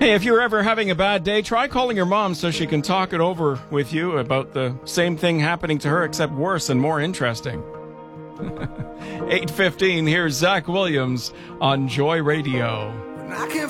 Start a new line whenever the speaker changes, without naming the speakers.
Hey, if you're ever having a bad day, try calling your mom so she can talk it over with you about the same thing happening to her, except worse and more interesting. 8:15, here's Zach Williams on Joy Radio.
I can